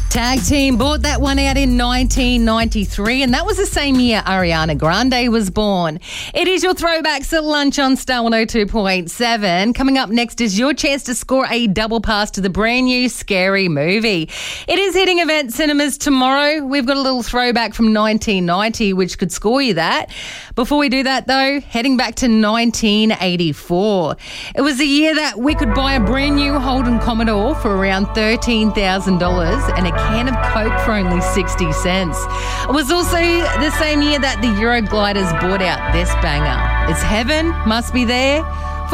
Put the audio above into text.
Tag Team bought that one out in 1993, and that was the same year Ariana Grande was born. It is your throwbacks at lunch on Star 102.7. Coming up next is your chance to score a double pass to the brand new Scary Movie. It is hitting event cinemas tomorrow. We've got a little throwback from 1990, which could score you that. Before we do that, though, heading back to 1984. It was the year that we could buy a brand new Holden Commodore for around $13,000 and a can of Coke for only 60 cents. It was also the same year that the Eurogliders brought out this banger. It's Heaven, Must Be There.